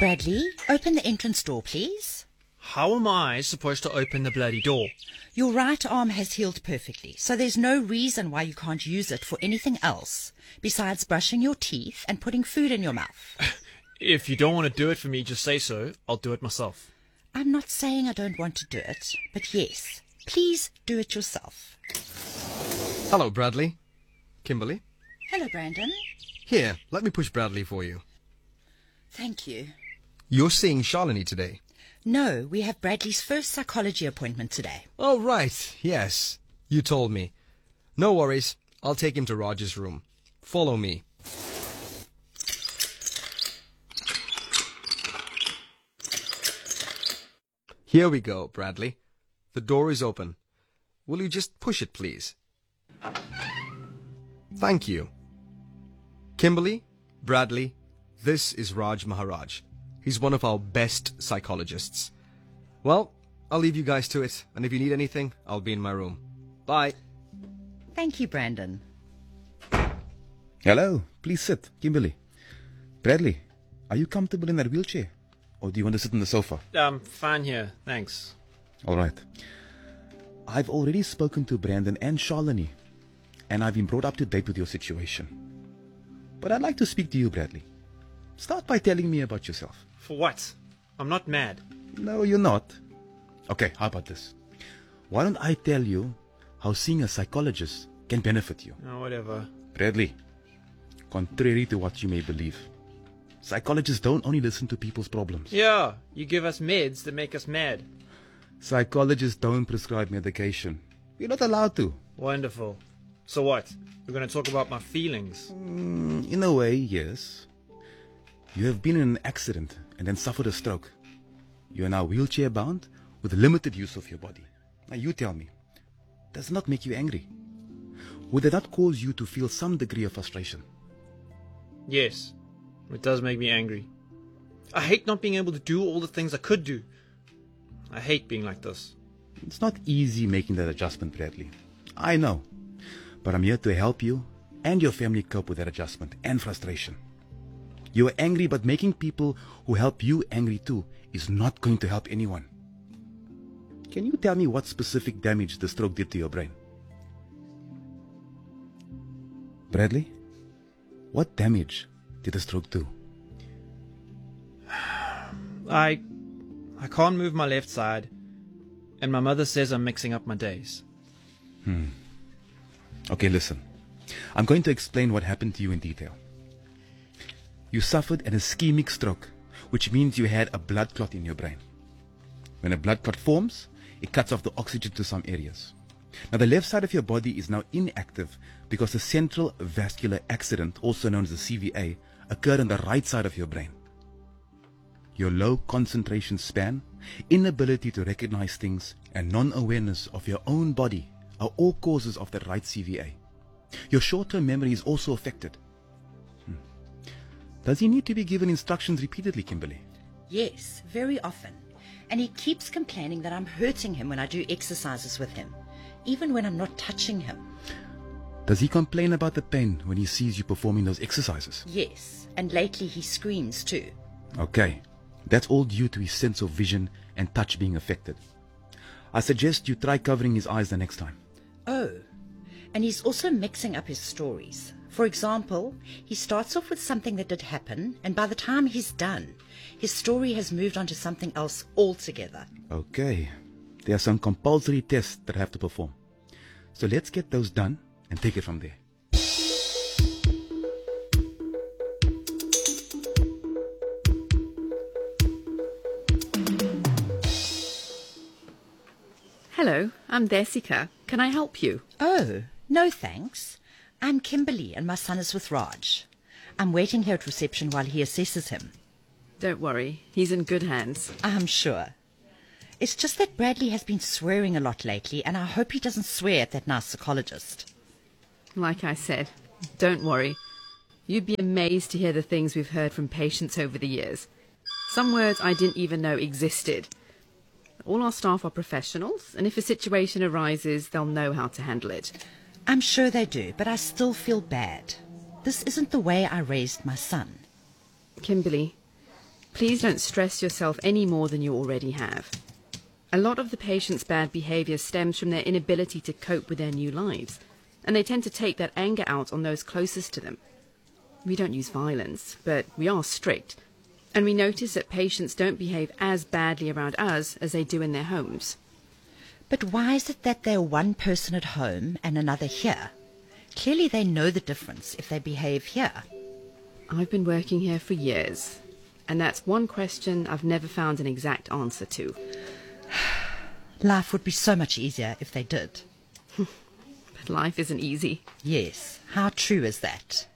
Bradley, open the entrance door, please. How am I supposed to open the bloody door? Your right arm has healed perfectly, so there's no reason why you can't use it for anything else besides brushing your teeth and putting food in your mouth. If you don't want to do it for me, just say so. I'll do it myself. I'm not saying I don't want to do it, but yes, please do it yourself. Hello, Bradley. Kimberly. Hello, Brandon. Here, let me push Bradley for you. Thank you. You're seeing Shalini today. No, we have Bradley's first psychology appointment today. Oh, right. Yes. You told me. No worries. I'll take him to Raj's room. Follow me. Here we go, Bradley. The door is open. Will you just push it, please? Thank you. Kimberly, Bradley, this is Raj Maharaj. He's one of our best psychologists. Well, I'll leave you guys to it, and if you need anything, I'll be in my room. Bye. Thank you, Brandon. Hello, please sit, Kimberly. Bradley, are you comfortable in that wheelchair? Or do you want to sit on the sofa? Fine here, thanks. All right. I've already spoken to Brandon and Shalini, and I've been brought up to date with your situation. But I'd like to speak to you, Bradley. Start by telling me about yourself. For what? I'm not mad. No, you're not. Okay, how about this? Why don't I tell you how seeing a psychologist can benefit you? Oh, whatever. Bradley, contrary to what you may believe, psychologists don't only listen to people's problems. Yeah, you give us meds that make us mad. Psychologists don't prescribe medication. You're not allowed to. Wonderful. So what? We're going to talk about my feelings. In a way, yes. You have been in an accident and then suffered a stroke. You are now wheelchair bound with limited use of your body. Now you tell me, does it not make you angry? Would it not cause you to feel some degree of frustration? Yes, it does make me angry. I hate not being able to do all the things I could do. I hate being like this. It's not easy making that adjustment, Bradley. I know. But I'm here to help you and your family cope with that adjustment and frustration. You are angry, but making people who help you angry too is not going to help anyone. Can you tell me what specific damage the stroke did to your brain? Bradley, what damage did the stroke do? I can't move my left side, and my mother says I'm mixing up my days. Okay, listen. I'm going to explain what happened to you in detail. You suffered an ischemic stroke, which means you had a blood clot in your brain. When a blood clot forms, it cuts off the oxygen to some areas. Now, the left side of your body is now inactive because the central vascular accident, also known as the CVA, occurred on the right side of your brain. Your low concentration span, inability to recognize things, and non-awareness of your own body are all causes of the right CVA. Your short-term memory is also affected. Does he need to be given instructions repeatedly, Kimberly? Yes, very often. And he keeps complaining that I'm hurting him when I do exercises with him, even when I'm not touching him. Does he complain about the pain when he sees you performing those exercises? Yes, and lately he screams too. Okay, that's all due to his sense of vision and touch being affected. I suggest you try covering his eyes the next time. Oh, and he's also mixing up his stories. For example, he starts off with something that did happen, and by the time he's done, his story has moved on to something else altogether. Okay, there are some compulsory tests that I have to perform. So let's get those done and take it from there. Hello, I'm Desika. Can I help you? Oh, no thanks. I'm Kimberly and my son is with Raj. I'm waiting here at reception while he assesses him. Don't worry, he's in good hands. I'm sure. It's just that Bradley has been swearing a lot lately, and I hope he doesn't swear at that nice psychologist. Like I said, don't worry. You'd be amazed to hear the things we've heard from patients over the years. Some words I didn't even know existed. All our staff are professionals, and if a situation arises, they'll know how to handle it. I'm sure they do, but I still feel bad. This isn't the way I raised my son. Kimberly, Please don't stress yourself any more than you already have. A lot of the patients' bad behaviour stems from their inability to cope with their new lives, and they tend to take that anger out on those closest to them. We don't use violence, but we are strict, and we notice that patients don't behave as badly around us as they do in their homes. But why is it that they're one person at home and another here? Clearly they know the difference if they behave here. I've been working here for years, and that's one question I've never found an exact answer to. Life would be so much easier if they did. But life isn't easy. Yes, how true is that?